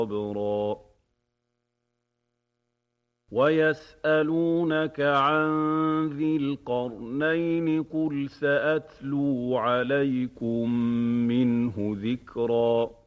صبرا ويسألونك عن ذي القرنين قل سأتلو عليكم منه ذكرا